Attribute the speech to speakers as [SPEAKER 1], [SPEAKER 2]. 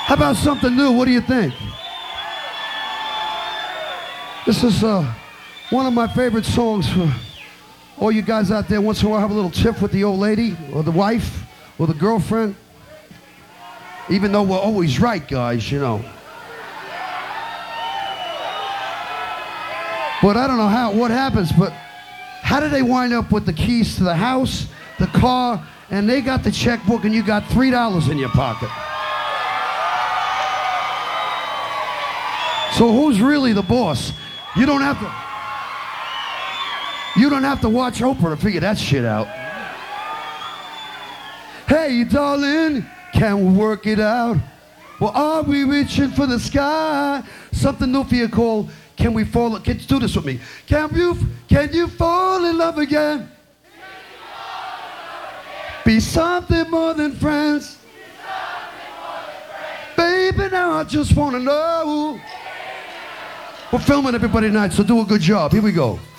[SPEAKER 1] How about something new? What do you think? This is one of my favorite songs for all you guys out there. Once in a while have a little tiff with the old lady or the wife or the girlfriend. Even though we're always right, guys, you know. But I don't know what happens, but how did they wind up with the keys to the house, the car, and they got the checkbook and you got $3 in your pocket? So who's really the boss? You don't have to watch Oprah to figure that shit out. Hey, darling, can we work it out? Well, are we reaching for the sky? Something new for you called Can We Fall? Kids, do this with me. Can you fall in love again? Be something more than friends. Baby, now I just want to know. We're filming everybody tonight, so do a good job. Here we go.